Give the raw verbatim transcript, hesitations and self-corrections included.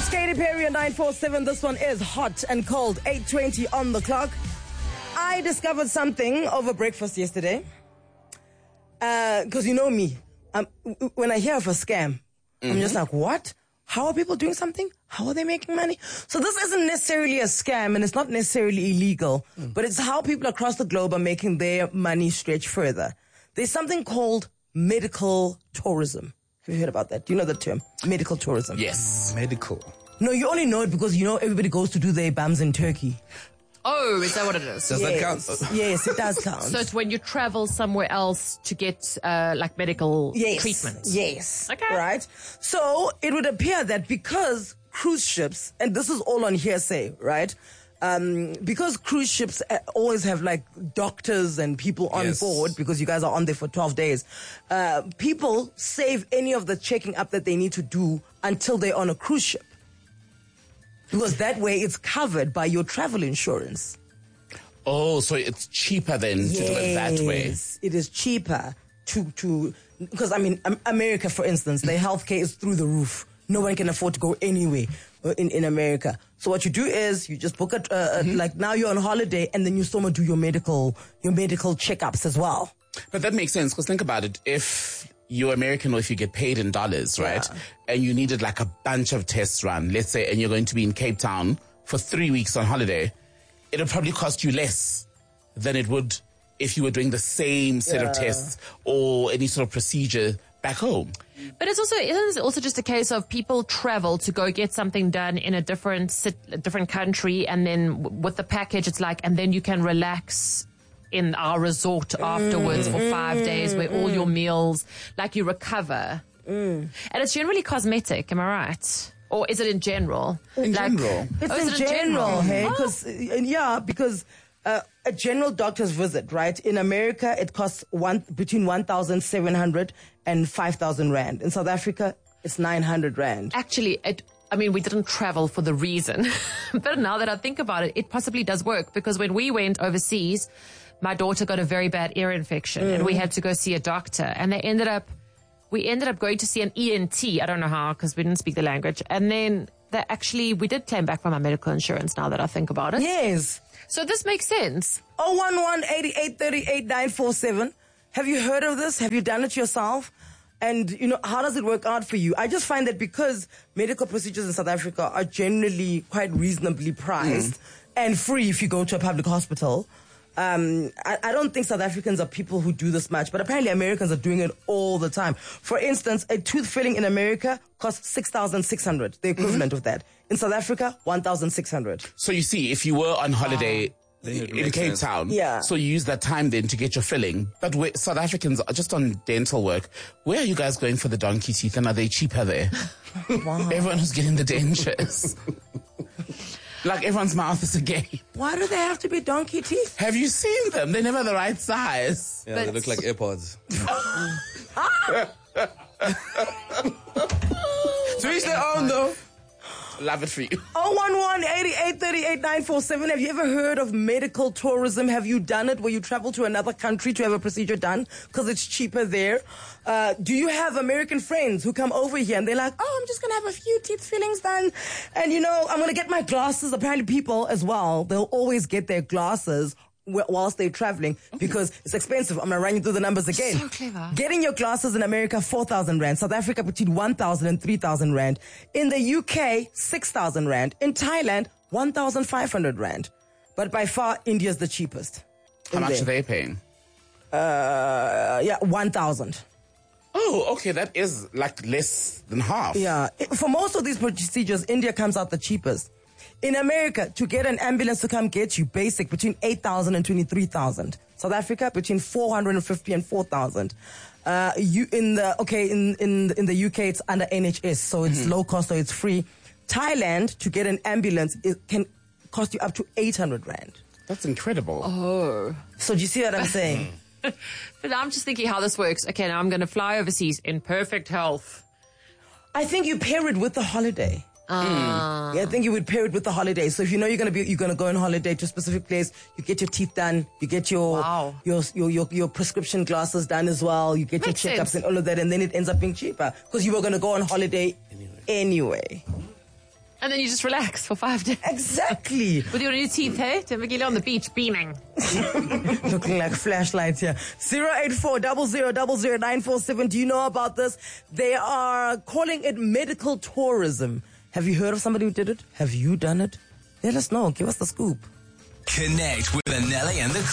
It's Katy Perry at nine four seven. This one is hot and cold. eight twenty on the clock. I discovered something over breakfast yesterday. Because uh, you know me. Um, when I hear of a scam, mm-hmm. I'm just like, what? How are people doing something? How are they making money? So this isn't necessarily a scam and it's not necessarily illegal, mm. but it's how people across the globe are making their money stretch further. There's something called medical tourism. Have you heard about that? Do you know the term? Medical tourism. Yes. Medical. No, you only know it because you know everybody goes to do their bums in Turkey. Oh, is that what it is? Does yes. that count? Yes, it does count. So it's when you travel somewhere else to get uh, like medical yes. treatment. Yes. Okay. Right? So it would appear that because cruise ships, and this is all on hearsay, right? Um, because cruise ships always have like doctors and people on yes. board because you guys are on there for twelve days, uh, people save any of the checking up that they need to do until they're on a cruise ship. Because that way it's covered by your travel insurance. Oh, so it's cheaper then yes, to do it that way. Yes, it is cheaper to, to, because I mean, America, for instance, their healthcare is through the roof. No one can afford to go anywhere in, in America. So what you do is you just book a, uh, mm-hmm. like now you're on holiday and then you still do your medical, your medical checkups as well. But that makes sense because think about it. If you're American or if you get paid in dollars, right? Yeah. And you needed like a bunch of tests run, let's say, and you're going to be in Cape Town for three weeks on holiday, it'll probably cost you less than it would if you were doing the same set yeah. of tests or any sort of procedure back home. But it's also, isn't it also just a case of people travel to go get something done in a different sit, a different country, and then w- with the package, it's like, and then you can relax in our resort afterwards mm, for five mm, days where mm. all your meals, like you recover. Mm. And it's generally cosmetic, am I right? Or is it in general? In like, general. It's oh, in, it general, in general, hey? Oh. Cause, yeah, because uh, a general doctor's visit, right? In America, it costs one between one thousand seven hundred and five thousand rand. In South Africa, it's nine hundred rand. Actually, it, I mean, we didn't travel for the reason. But now that I think about it, it possibly does work because when we went overseas, my daughter got a very bad ear infection mm. and we had to go see a doctor, and they ended up, we ended up going to see an E N T. I don't know how because we didn't speak the language. And then they actually, we did claim back from our medical insurance now that I think about it. Yes. So this makes sense. oh one one, eight eight three eight, nine four seven. Have you heard of this? Have you done it yourself? And, you know, how does it work out for you? I just find that because medical procedures in South Africa are generally quite reasonably priced mm. and free if you go to a public hospital, um, I, I don't think South Africans are people who do this much, but apparently Americans are doing it all the time. For instance, a tooth filling in America costs six thousand six hundred dollars, the equivalent mm-hmm. of that. In South Africa, one thousand six hundred dollars. So you see, if you were on holiday... Wow. In Cape sense. Town. Yeah. So you use that time then to get your filling. But we, South Africans are just on dental work. Where are you guys going for the donkey teeth, and are they cheaper there? Wow. Everyone who's getting the dentures. Like everyone's mouth is a game. Why do they have to be donkey teeth? Have you seen them? They're never the right size. Yeah, but they look like AirPods. To each their own though. Love it for you. oh one one, eight eight three eight, nine four seven. Have you ever heard of medical tourism? Have you done it where you travel to another country to have a procedure done because it's cheaper there? Uh, do you have American friends who come over here and they're like, oh, I'm just going to have a few teeth fillings done. And, you know, I'm going to get my glasses. Apparently people as well, they'll always get their glasses whilst they're traveling because it's expensive. I'm going to run you through the numbers again. So clever. Getting your glasses in America, four thousand rand. South Africa, between one thousand and three thousand rand. In the U K, six thousand rand. In Thailand, one thousand five hundred rand. But by far, India's the cheapest. How much there. Are they paying? Uh, yeah, one thousand. Oh, okay. That is like less than half. Yeah. For most of these procedures, India comes out the cheapest. In America, to get an ambulance to come get you, basic, between eight thousand and twenty-three thousand. South Africa, between four hundred fifty and four thousand. Uh, you, in the, okay, in, in, in the U K, it's under N H S, so it's mm-hmm. low cost, so it's free. Thailand, to get an ambulance, it can cost you up to eight hundred rand. That's incredible. Oh. So do you see what I'm saying? But I'm just thinking how this works. Okay, now I'm going to fly overseas in perfect health. I think you pair it with the holiday. Uh. Yeah, I think you would pair it with the holiday. So if you know you're gonna be, you're gonna go on holiday to a specific place, you get your teeth done, you get your wow. your, your your your prescription glasses done as well, you get Makes your checkups sense. and all of that, and then it ends up being cheaper because you were gonna go on holiday anyway. anyway. And then you just relax for five days. Exactly. With your new teeth, hey? Tembekile on the beach, beaming. Looking like flashlights here. zero eight four zero zero zero zero nine four seven. Do you know about this? They are calling it medical tourism. Have you heard of somebody who did it? Have you done it? Let us know. Give us the scoop. Connect with Anele and the